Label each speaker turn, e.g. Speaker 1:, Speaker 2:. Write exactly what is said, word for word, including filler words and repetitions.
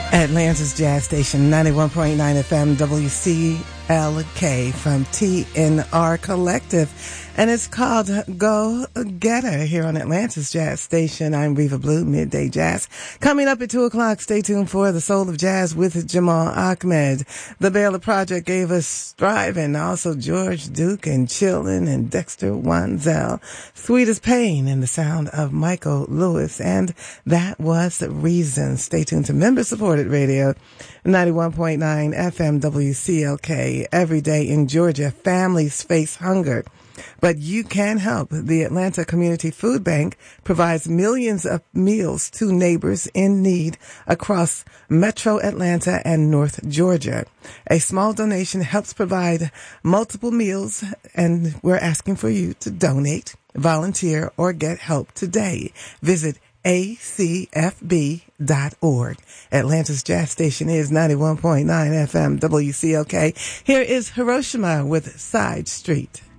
Speaker 1: Atlanta's Jazz Station, ninety-one point nine F M, W C L K from T N R Collective. And it's called Go Getter here on Atlanta's Jazz Station. I'm Reva Blue, Midday Jazz. Coming up at two o'clock, stay tuned for The Soul of Jazz with Jamal Ahmed. The Baylor Project gave us Striving, also George Duke and Chillin' and Dexter Wanzel. Sweet as Pain and the sound of Michael Lewis. And that was Reason. Stay tuned to member-supported radio, ninety-one point nine F M W C L K. Every day in Georgia, families face hunger. But you can help. The Atlanta Community Food Bank provides millions of meals to neighbors in need across Metro Atlanta and North Georgia. A small donation helps provide multiple meals, and we're asking for you to donate, volunteer, or get help today. Visit A C F B dot org. Atlanta's Jazz Station is ninety-one point nine F M W C L K. Here is Hiroshima with Side Street.